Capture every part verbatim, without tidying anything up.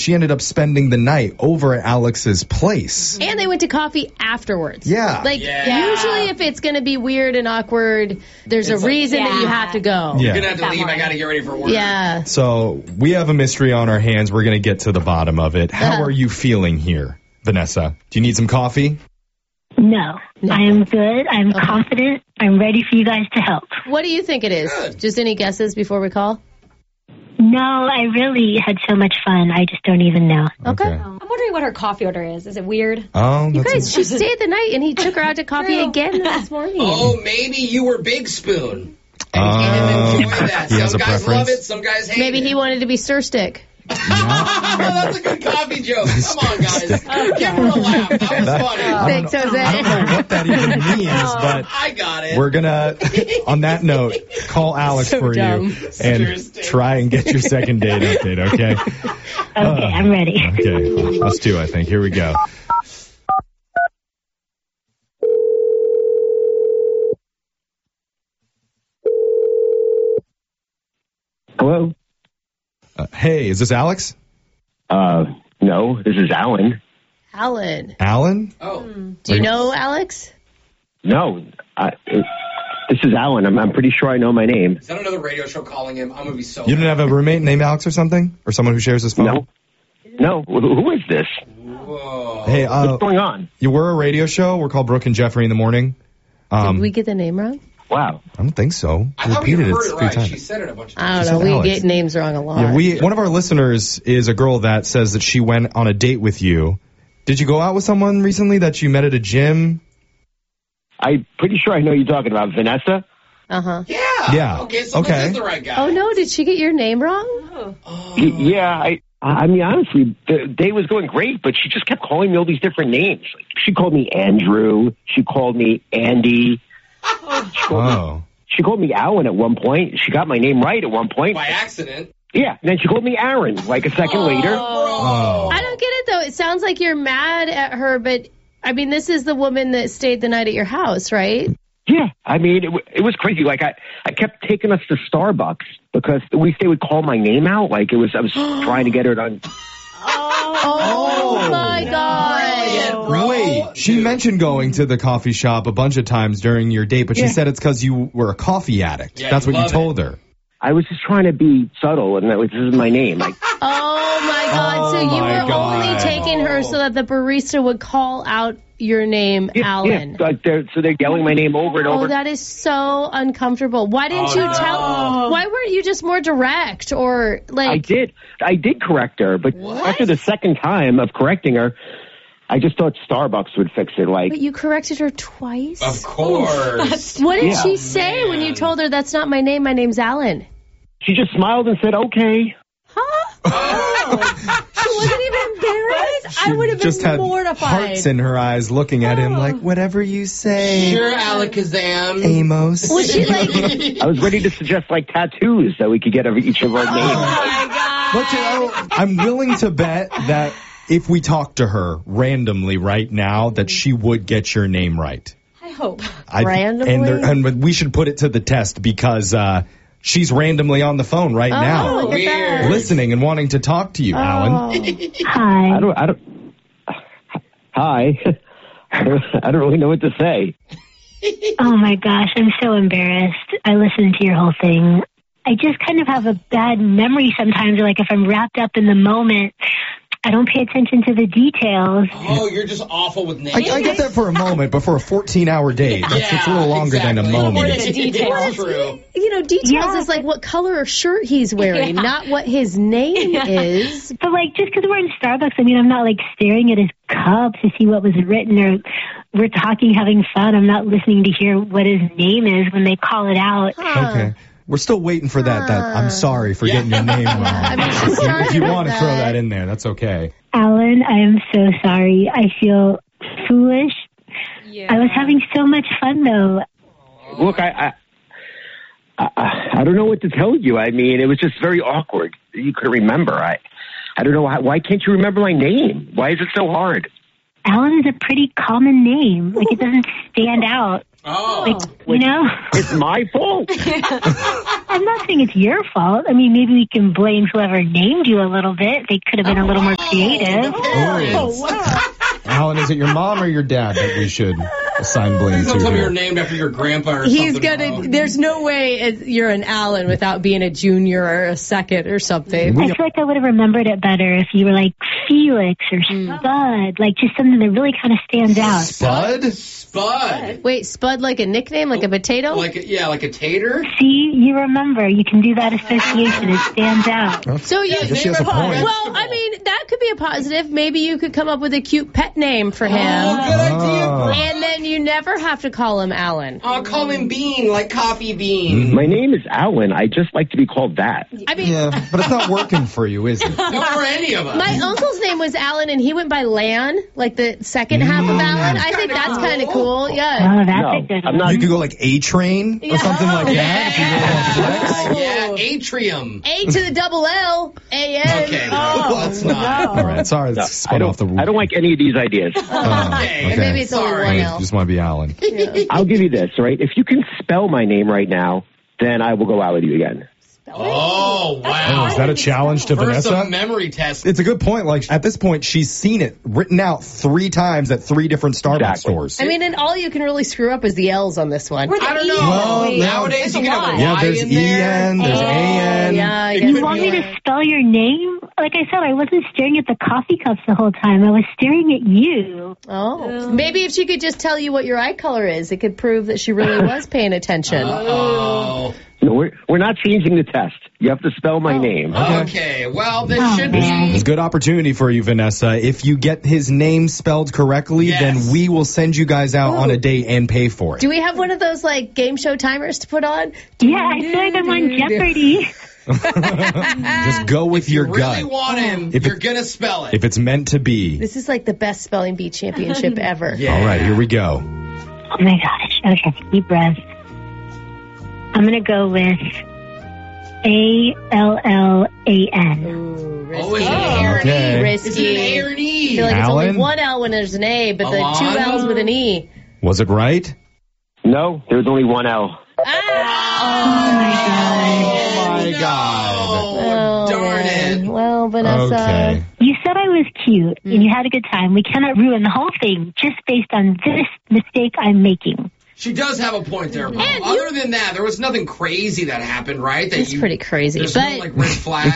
she ended up spending the night over at Alex's place. And they went to coffee afterwards. Yeah. Like, Yeah. usually if it's going to be weird and awkward, there's It's a like- reason that you Yeah. have to go. Yeah. You're going to have to That leave. I morning. got to get ready for work. Yeah. So we have a mystery on our hands. We're going to get to the bottom of it. How Uh-huh. are you feeling here, Vanessa? Do you need some coffee? No, No. I am good. I'm Okay. confident. I'm ready for you guys to help. What do you think it is? Good. Just any guesses before we call? No, I really had so much fun. I just don't even know. Okay. I'm wondering what her coffee order is. Is it weird? Oh, You that's guys, she stayed the night and he took her out to coffee True. again this morning. Oh, maybe you were Big Spoon. And Um, he didn't enjoy that. he has Some a guys preference. love it, some guys hate Maybe it. he wanted to be Sir Stick. That's a good coffee joke. Come on, guys. Give her a laugh. That was That- funny. Thanks, I don't know Jose. what that even means, but I got it. we're gonna, on that note, call Alex So for dumb. you and Seriously. try and get your second date update, okay? Okay, I'm ready. Okay, us two, I think. Here we go. Hello? Uh, hey, is this Alex? Uh, no, this is Alan. Alan. Alan? Oh. Do you know Alex? No, I, it, this is Alan. I'm, I'm pretty sure I know my name. Is that another radio show calling him? I'm going to be so You don't have a roommate named Alex or something? Or someone who shares his phone? No? No, who, who is this? Whoa. Hey, uh, What's going on? you were a radio show. We're called Brooke and Jeffrey in the morning. Um, Did we get the name wrong? Wow. I don't think so. I You thought we repeated heard it it three right. times. She said it a bunch of I times. don't know. said We Alex. get names wrong a lot. Yeah, we one of our listeners is a girl that says that she went on a date with you. Did you go out with someone recently that you met at a gym? I'm pretty sure I know you're talking about Vanessa. Uh-huh. Yeah. Yeah. Okay, so Okay. this is the right guy. Oh, no. Did she get your name wrong? Oh. Y- Yeah, I. I mean, honestly, the day was going great, but she just kept calling me all these different names. Like, she called me Andrew. She called me Andy. She called, me, Oh. she called me Alan at one point. She got my name right at one point. By accident. Yeah, and then she called me Aaron like a second later. Oh. I don't get it, though. It sounds like you're mad at her, but, I mean, this is the woman that stayed the night at your house, right? Yeah, I mean, it, w- it was crazy. Like, I, I kept taking us to Starbucks because at least they would call my name out. Like, it was, I was trying to get her to. Oh, my God. Bro. Wait, she Dude. mentioned going to the coffee shop a bunch of times during your date, but she Yeah. said it's because you were a coffee addict. Yeah, That's you what you love told her. I was just trying to be subtle, and that was, this is my name. Like, Oh, my God. so Oh, you my were God. only taking her so that the barista would call out your name, yeah, Alan. yeah, like they're, so they're yelling my name over and over. Oh, that is so uncomfortable. Why didn't Oh, you no. tell? Why weren't you just more direct or like? I did, I did correct her, but What? after the second time of correcting her, I just thought Starbucks would fix it. Like, But you corrected her twice. Of course. What did Yeah. she say when you Man. told her that's not my name? My name's Alan. she just smiled and said, "Okay." Huh? She wasn't even embarrassed. I would have Just been had mortified. hearts in her eyes looking at him like, whatever you say, Sure, Alakazam. Amos. Was she like? I was ready to suggest like tattoos that we could get of each of our names. Oh But you know, I'm willing to bet that if we talk to her randomly right now, that she would get your name right. I hope. I, Randomly? And, there, and we should put it to the test because uh, she's randomly on the phone right Oh, now, look at that. Weird. listening and wanting to talk to you, Alan. Oh. Hi. I don't. I don't. Hi. I don't really know what to say. Oh my gosh, I'm so embarrassed. I listened to your whole thing. I just kind of have a bad memory sometimes. Like if I'm wrapped up in the moment, I don't pay attention to the details. Oh, you're just awful with names. I, I get that for a moment, but for a fourteen-hour date, that's Yeah, it's a little longer exactly. than a More moment. than Details. It's true. You know, details Yeah. is like what color of shirt he's wearing, Yeah. not what his name is. But like just because we're in Starbucks, I mean, I'm not like staring at his cup to see what was written, or we're talking, having fun. I'm not listening to hear what his name is when they call it out. Huh. Okay. We're still waiting for that. That I'm sorry for Yeah. getting your name wrong. I mean, she started if you with want to that. throw that in there, that's okay. Alan, I am so sorry. I feel foolish. Yeah. I was having so much fun though. Look, I, I, I, I don't know what to tell you. I mean, it was just very awkward. You couldn't remember. I, I don't know why. Why can't you remember my name? Why is it so hard? Alan is a pretty common name. Like it doesn't stand out. Oh. Like, you know? It's my fault. I'm not saying it's your fault. I mean, maybe we can blame whoever named you a little bit. They could have been a little more creative. Oh, wow. Alan, is it your mom or your dad that we should assign blame Please don't to? tell me here? you're named after your grandpa or He's something. gonna. Oh. There's no way it, you're an Alan without being a junior or a second or something. I feel like I would have remembered it better if you were like Felix or Spud, like just something that really kind of stands out. Spud? Spud. Wait, Spud like a nickname, like a potato? Like a, yeah, like a tater. See, you remember. You can do that association. It stands out. So you, I guess she has a point. well, I mean, that could be a positive. Maybe you could come up with a cute pet name for him. Oh, good idea, bro. And then you never have to call him Alan. I'll call him Bean, like Coffee Bean. My name is Alan. I just like to be called that. I mean, Yeah, but it's not working for you, is it? Not for any of us. my uncle's name was Alan, and he went by Lan, like the second half of Alan. I think that's kind of cool. Yeah. Oh, that's No, a good I'm one. not. You could go like A Train or something like that. If you really want to flex. yeah, atrium. A to the double L, A N. Okay, Oh, let's not. All right, sorry, No, that's spun I don't. off the roof. I don't like any of these ideas. Oh, Okay, And maybe it's only Sorry. one You L. just want to be Alan. I'll give you this, right? If you can spell my name right now, then I will go out with you again. Oh, wow. Oh, is that a challenge to First Vanessa? a memory test. It's a good point. Like at this point, she's seen it written out three times at three different Starbucks Exactly. stores. I mean, and all you can really screw up is the L's on this one. Where the I don't E know. is. Well, Wait, Nowadays, you can have a lot. yeah, Y there's in E there. N, there's A N. Yeah, It yeah. could You want be me like- to spell your name? Like I said, I wasn't staring at the coffee cups the whole time. I was staring at you. Oh, maybe if she could just tell you what your eye color is, it could prove that she really was paying attention. Oh. No, we're we're not changing the test. You have to spell my name. Okay, well, this Oh, should man. It's be... a good opportunity for you, Vanessa. If you get his name spelled correctly, Yes. then we will send you guys out on a date and pay for it. Do we have one of those like game show timers to put on? Yeah, I feel like I'm on Jeopardy. Just go with If you your really gut. want him, If you're it- going to spell it. If it's meant to be. This is like the best spelling bee championship ever. Yeah. All right, here we go. Oh my gosh. Okay, deep breath. I'm going to go with A L L A N. Ooh, risky. Oh, is it an A or an Okay. E? Risky. Is it an A or an I E? feel like it's Alan? only one L when there's an A, but the two Alana? L's with an E. Was it right? No, there was only one L. Ah! Oh my God. Oh, darn man. it. Well, Vanessa. Okay. You said I was cute and you had a good time. We cannot ruin the whole thing just based on this mistake I'm making. She does have a point there, Bob. And Other than that, there was nothing crazy that happened, right? That It's you, pretty crazy, There's but no, like, red flags.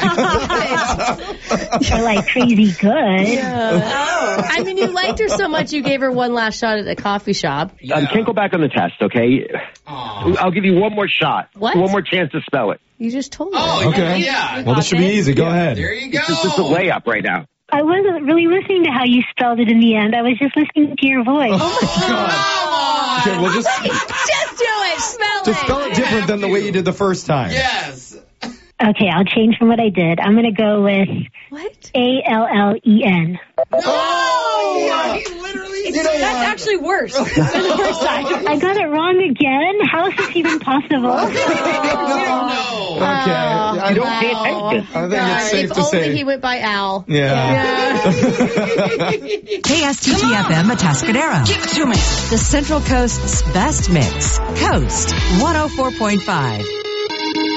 Or like crazy good. I mean, you liked her so much you gave her one last shot at a coffee shop. Um, can't go back on the test, okay? Aw. I'll give you one more shot. What? One more chance to spell it. You just told her. Oh, Okay. yeah. Well, this should be easy. Go ahead. There you go. It's just a layup right now. I wasn't really listening to how you spelled it in the end. I was just listening to your voice. Oh, Okay, well, just, Just do it. Spell just it. spell it different than the way you did the first time. yes. Okay, I'll change from what I did. I'm going to go with What? A L L E N. Oh, he literally said That's actually worse than the first time. I got it wrong again? How is this even possible? no. Okay. I You don't don't. pay attention. I think it's safe if to only say. he went by Al. Yeah. K S T T F M Atascadero. Give it to me. The Central Coast's best mix. Coast one oh four point five.